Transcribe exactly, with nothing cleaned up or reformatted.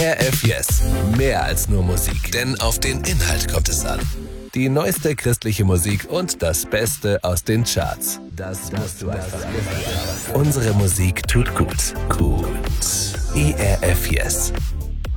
R F Yes. Mehr als nur Musik, denn auf den Inhalt kommt es an. Die neueste christliche Musik und das Beste aus den Charts. Das musst du einfach wissen. Unsere Musik tut gut. Gut. I R F Yes.